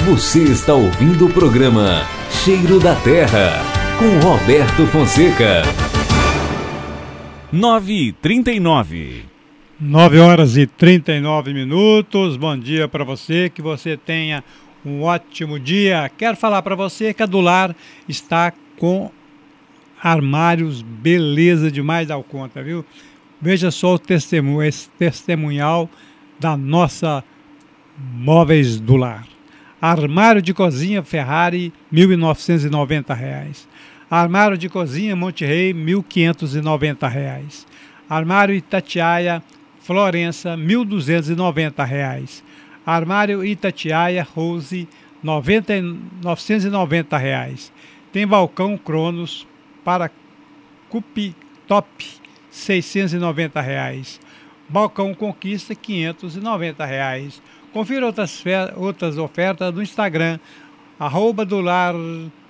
Você está ouvindo o programa Cheiro da Terra, com Roberto Fonseca. 9h39. 9h39. Bom dia para você, que você tenha um ótimo dia. Quero falar para você que a Dular está com armários, beleza demais da conta, viu? Veja só o esse testemunhal da nossa Móveis Dular. Armário de cozinha Ferrari, R$ 1.990. Armário de cozinha Monte Rei, R$ 1.590. Armário Itatiaia Florença, R$ 1.290. Armário Itatiaia Rose, R$ 990. Tem balcão Cronos para Cuptop, R$ 690. Balcão Conquista, R$ 590. Confira outras ofertas no Instagram, @Dular